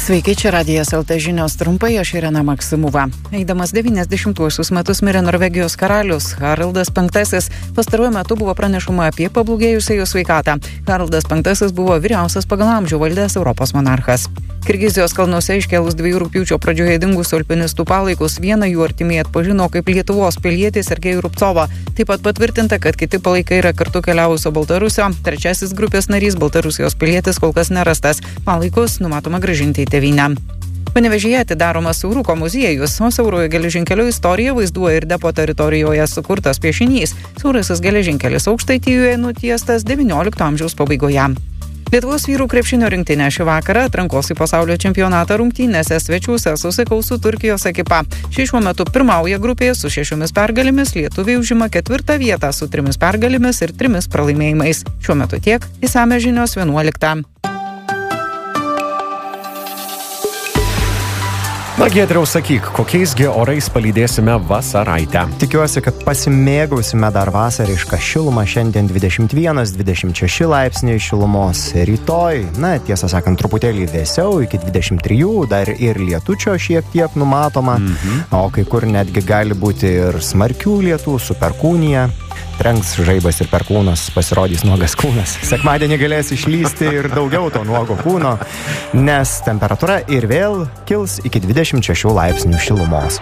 Sveiki, čia Radijas LT žinios trumpai, aš Irena Maksimova. Eidamas 90-uosius metus mirė Norvegijos karalius Haraldas V. Pastaruoju metu buvo pranešama apie pablogėjusią jo sveikatą. Haraldas V buvo vyriausias pagal amžių valdęs Europos monarchas. Kirgizijos kalnuose iškėlus 2 rugpjūčio pradžioje dingusių alpinistų palaikus, vieną jų artimieji atpažino kaip Lietuvos pilietį Sergejų Rubcovą. Taip pat patvirtinta, kad kiti palaikai yra kartu keliavusio Baltarusio. Trečiasis grupės narys, Baltarusijos pilietis, kol kas nerastas. Palaikus numatoma grąžinti į tėvynę. Panevėžyje atidaromas Siauruko muziejus, o siaurojo geležinkelio istoriją vaizduoja ir depo teritorijoje sukurtas piešinys. Siaurasis geležinkelis Aukštaitijoje nutiestas XIX amžiaus pabaigoje. Lietuvos vyrų krepšinio rinktinė šį vakarą atrankos į pasaulio čempionatą rungtynėse svečiuose susikaus su Turkijos ekipa. Ši šiuo metu pirmauja grupėje su 6 pergalėmis, lietuviai užima 4 vietą su 3 pergalėmis ir 3 pralaimėjimais. Šiuo metu tiek, išsamios žinios 11. Na, Giedriau, sakyk, kokiaisgi orais palydėsime vasaraitę? Tikiuosi, kad pasimėgausime dar vasarišką šilumą. Šiandien 21-26 laipsniai šilumos. Rytoj, tiesą sakant, truputėlį vėsiau, iki 23, dar ir lietučio šiek tiek numatoma. O kai kur netgi gali būti ir smarkių lietų su perkūnija. Trenks žaibas ir perkūnas, pasirodys nuogas kūnas. Sekmadienį galės išlysti ir daugiau to nuogo kūno, nes temperatūra ir vėl kils iki 26 laipsnių šilumos.